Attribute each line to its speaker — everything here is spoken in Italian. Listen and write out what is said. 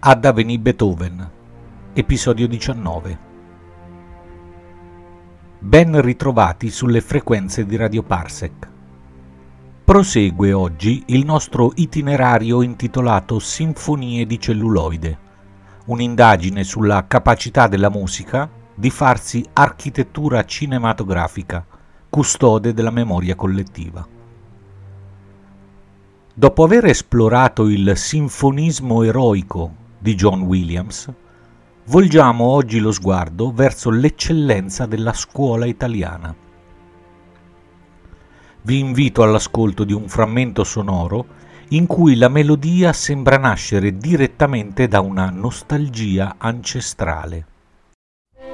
Speaker 1: Adda veni Beethoven, episodio 19. Ben ritrovati sulle frequenze di Radio Parsec. Prosegue oggi il nostro itinerario intitolato Sinfonie di celluloide, un'indagine sulla capacità della musica di farsi architettura cinematografica, custode della memoria collettiva. Dopo aver esplorato il sinfonismo eroico di John Williams, volgiamo oggi lo sguardo verso l'eccellenza della scuola italiana. Vi invito all'ascolto di un frammento sonoro in cui la melodia sembra nascere direttamente da una nostalgia ancestrale.